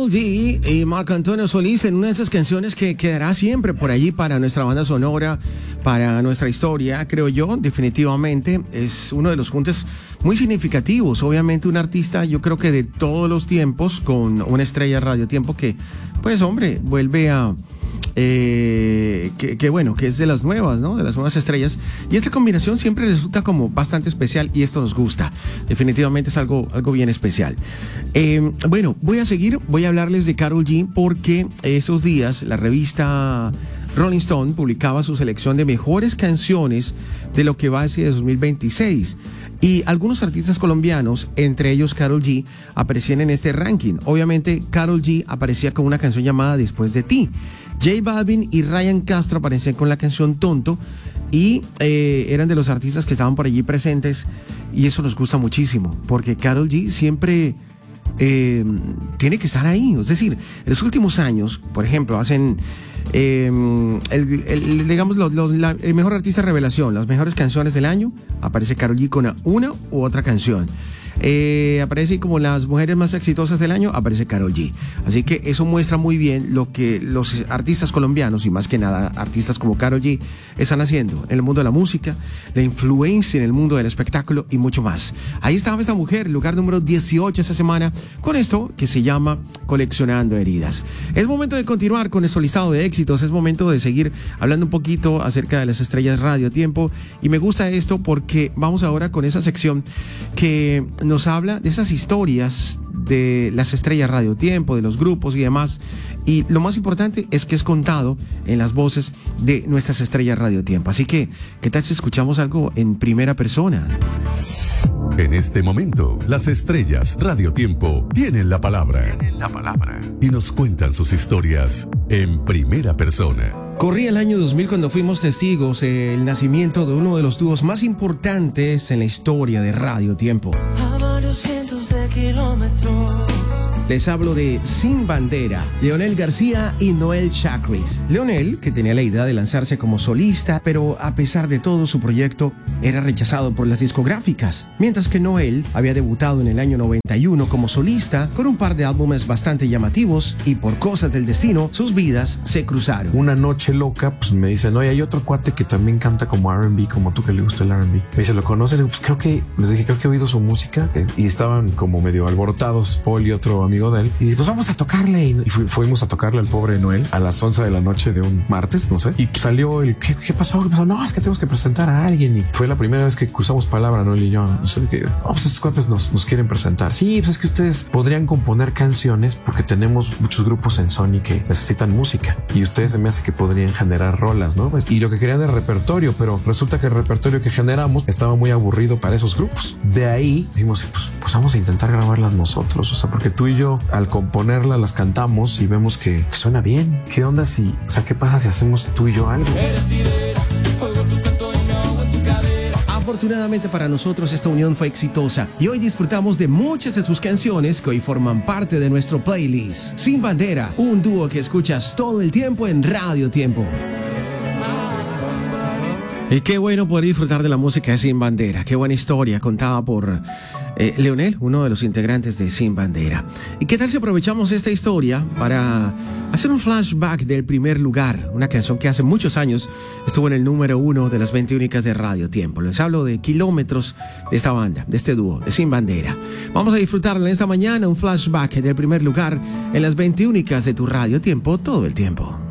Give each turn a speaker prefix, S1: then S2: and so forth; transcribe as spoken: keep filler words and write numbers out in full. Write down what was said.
S1: Karol G y Marco Antonio Solís en una de esas canciones que quedará siempre por allí para nuestra banda sonora, para nuestra historia, creo yo, definitivamente. Es uno de los juntes muy significativos. Obviamente un artista, yo creo que de todos los tiempos, con una estrella de Radio Tiempo que, pues hombre, vuelve a... Eh, que, que bueno, que es de las nuevas, ¿no? De las nuevas estrellas. Y esta combinación siempre resulta como bastante especial y esto nos gusta. Definitivamente es algo, algo bien especial. Eh, bueno, voy a seguir, voy a hablarles de Karol G porque esos días la revista Rolling Stone publicaba su selección de mejores canciones de lo que va hacia dos mil veintiséis. Y algunos artistas colombianos, entre ellos Karol G, aparecían en este ranking. Obviamente, Karol G aparecía con una canción llamada Después de ti. J Balvin y Ryan Castro aparecían con la canción Tonto y eh, eran de los artistas que estaban por allí presentes y eso nos gusta muchísimo porque Karol G siempre eh, tiene que estar ahí. Es decir, en los últimos años, por ejemplo, hacen eh, el, el, digamos los, los, la, el mejor artista revelación, las mejores canciones del año, aparece Karol G con una u otra canción. Eh, aparece como las mujeres más exitosas del año, aparece Karol G. Así que eso muestra muy bien lo que los artistas colombianos y más que nada artistas como Karol G están haciendo en el mundo de la música, la influencia en el mundo del espectáculo y mucho más. Ahí estaba esta mujer, lugar número dieciocho esta semana, con esto que se llama Coleccionando Heridas. Es momento de continuar con nuestro listado de éxitos, es momento de seguir hablando un poquito acerca de las estrellas Radio Tiempo y me gusta esto porque vamos ahora con esa sección que nos habla de esas historias de las estrellas Radio Tiempo, de los grupos y demás. Y lo más importante es que es contado en las voces de nuestras estrellas Radio Tiempo. Así que, ¿qué tal si escuchamos algo en primera persona?
S2: En este momento, las estrellas Radio Tiempo tienen la palabra. Tienen la palabra. Y nos cuentan sus historias en primera persona.
S1: Corría el año dos mil cuando fuimos testigos del nacimiento de uno de los dúos más importantes en la historia de Radio Tiempo.
S3: A varios cientos de kilómetros.
S1: Les hablo de Sin Bandera, Leonel García y Noel Chacris. Leonel, que tenía la idea de lanzarse como solista, pero a pesar de todo su proyecto era rechazado por las discográficas, mientras que Noel había debutado en el año noventa y uno como solista con un par de álbumes bastante llamativos y por cosas del destino sus vidas se cruzaron.
S4: Una noche loca, pues me dicen, oye, hay otro cuate que también canta como R and B, como tú que le gusta el R and B. Me dice, ¿lo conoces? Pues creo que, les dije, creo que he oído su música y estaban como medio alborotados, Paul y otro amigo de él, y pues vamos a tocarle y fu- fuimos a tocarle al pobre Noel a las once de la noche de un martes, no sé, y salió el ¿qué, qué pasó? ¿Qué pasó? No, es que tenemos que presentar a alguien y fue la primera vez que cruzamos palabra Noel y yo, no sé, que oh, pues estos cuates nos, nos quieren presentar. Sí, pues es que ustedes podrían componer canciones porque tenemos muchos grupos en Sony que necesitan música y ustedes se me hace que podrían generar rolas, ¿no? Pues, y lo que querían era repertorio, pero resulta que el repertorio que generamos estaba muy aburrido para esos grupos. De ahí dijimos, pues, pues vamos a intentar grabarlas nosotros, o sea, porque tú y yo al componerlas las cantamos y vemos que, que suena bien. ¿Qué onda si, o sea, qué pasa si hacemos tú y yo algo?
S1: Afortunadamente para nosotros esta unión fue exitosa y hoy disfrutamos de muchas de sus canciones que hoy forman parte de nuestro playlist. Sin Bandera, un dúo que escuchas todo el tiempo en Radio Tiempo. Y qué bueno poder disfrutar de la música de Sin Bandera. Qué buena historia contada por eh, Leonel, uno de los integrantes de Sin Bandera. ¿Y qué tal si aprovechamos esta historia para hacer un flashback del primer lugar? Una canción que hace muchos años estuvo en el número uno de las veinte únicas de Radio Tiempo. Les hablo de Kilómetros, de esta banda, de este dúo, de Sin Bandera. Vamos a disfrutarla en esta mañana, un flashback del primer lugar en las veinte únicas de tu Radio Tiempo todo el tiempo.